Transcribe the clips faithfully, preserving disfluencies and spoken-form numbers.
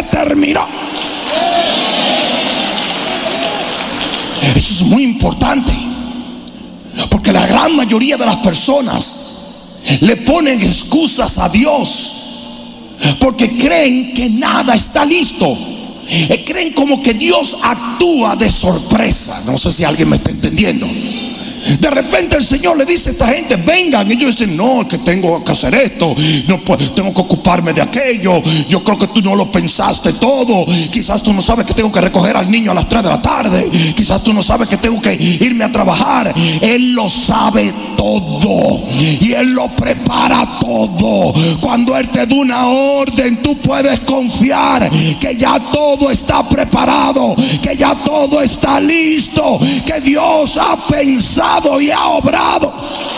terminó. Eso es muy importante, porque la gran mayoría de las personas le ponen excusas a Dios porque creen que nada está listo. Creen como que Dios actúa de sorpresa. No sé si alguien me está entendiendo. De repente el Señor le dice a esta gente: vengan. Ellos dicen: no, es que tengo que hacer esto, no puedo, tengo que ocuparme de aquello. Yo creo que tú no lo pensaste todo. Quizás tú no sabes que tengo que recoger al niño a las tres de la tarde. Quizás tú no sabes que tengo que irme a trabajar. Él lo sabe todo y Él lo prepara todo. Cuando Él te da una orden, tú puedes confiar que ya todo está preparado, que ya todo está listo, que Dios ha pensado y ha obrado.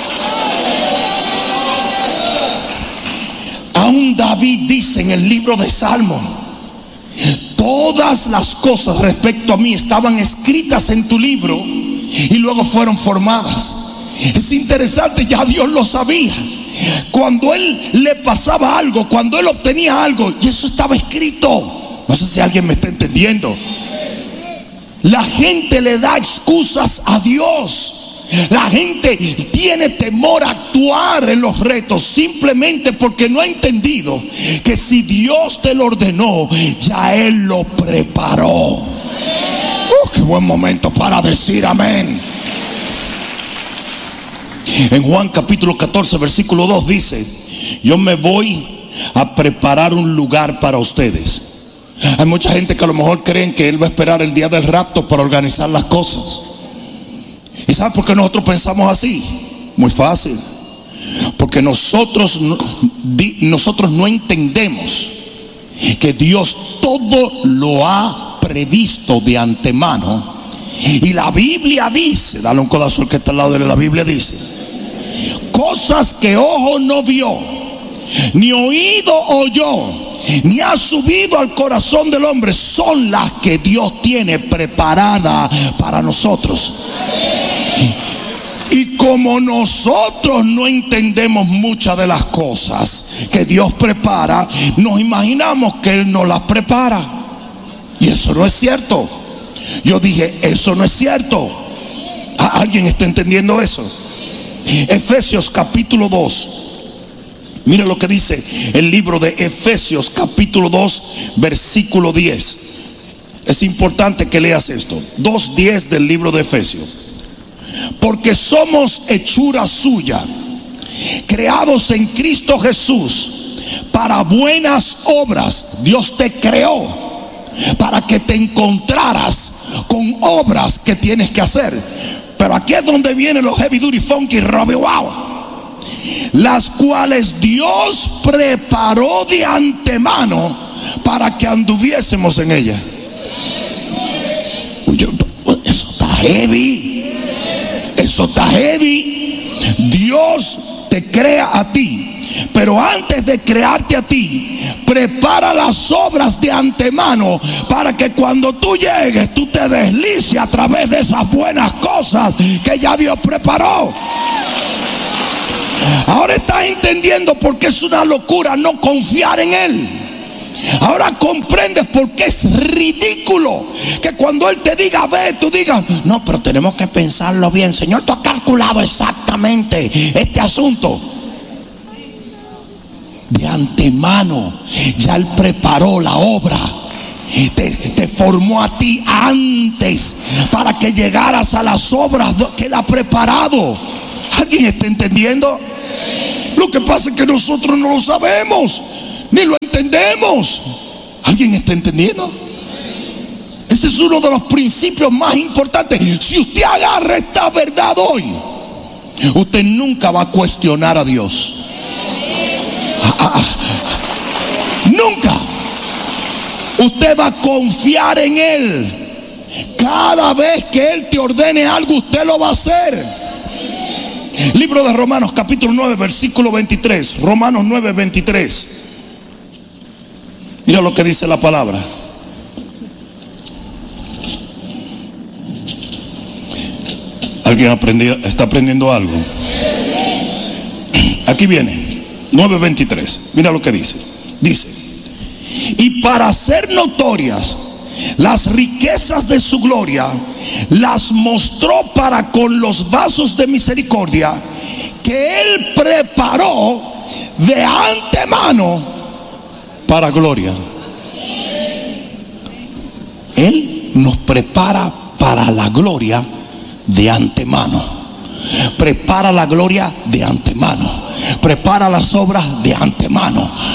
Aún David dice en el libro de Salmos: todas las cosas respecto a mí estaban escritas en tu libro y luego fueron formadas. Es interesante, ya Dios lo sabía. Cuando Él le pasaba algo, cuando Él obtenía algo, y eso estaba escrito. No sé si alguien me está entendiendo. La gente le da excusas a Dios. La gente tiene temor a actuar en los retos simplemente porque no ha entendido que si Dios te lo ordenó, ya Él lo preparó. Uh, qué buen momento para decir amén. En Juan capítulo catorce versículo dos dice: yo me voy a preparar un lugar para ustedes. Hay mucha gente que a lo mejor creen que Él va a esperar el día del rapto para organizar las cosas. ¿Y sabe por qué nosotros pensamos así? Muy fácil. Porque nosotros, nosotros no entendemos que Dios todo lo ha previsto de antemano. Y la Biblia dice, dale un codazo al que está al lado de la Biblia, dice: cosas que ojo no vio, ni oído oyó, ni ha subido al corazón del hombre, son las que Dios tiene preparadas para nosotros. Y como nosotros no entendemos muchas de las cosas que Dios prepara, nos imaginamos que Él nos las prepara. Y eso no es cierto. Yo dije, eso no es cierto. ¿Alguien está entendiendo eso? Efesios capítulo dos. Mira lo que dice el libro de Efesios capítulo dos versículo diez. Es importante que leas esto. dos diez del libro de Efesios. Porque somos hechura suya, creados en Cristo Jesús para buenas obras. Dios te creó para que te encontraras con obras que tienes que hacer. Pero aquí es donde vienen los heavy duty funky Robbie Wow, las cuales Dios preparó de antemano para que anduviésemos en ella. Eso está heavy. Eso está heavy. Dios te crea a ti, pero antes de crearte a ti, prepara las obras de antemano para que cuando tú llegues, tú te deslices a través de esas buenas cosas que ya Dios preparó. Ahora estás entendiendo por qué es una locura no confiar en Él. Ahora comprendes por qué es ridículo que cuando Él te diga ve, tú digas no, pero tenemos que pensarlo bien. Señor, tú has calculado exactamente este asunto. De antemano ya Él preparó la obra. Te, te formó a ti antes para que llegaras a las obras que Él ha preparado. ¿Alguien está entendiendo? Lo que pasa es que nosotros no lo sabemos ni lo entendemos. ¿Alguien está entendiendo? Ese es uno de los principios más importantes. Si usted agarra esta verdad hoy, usted nunca va a cuestionar a Dios. Ah, ah, ah. Nunca. Usted va a confiar en Él. Cada vez que Él te ordene algo, usted lo va a hacer. Libro de Romanos capítulo nueve versículo veintitrés. Romanos nueve veintitrés. Mira lo que dice la palabra. ¿Alguien aprendió, está aprendiendo algo? Aquí viene nueve veintitrés. Mira lo que dice. Dice: Y para hacer notorias las riquezas de su gloria, las mostró para con los vasos de misericordia que Él preparó de antemano para gloria. Él nos prepara para la gloria de antemano. Prepara la gloria de antemano. Prepara las obras de antemano.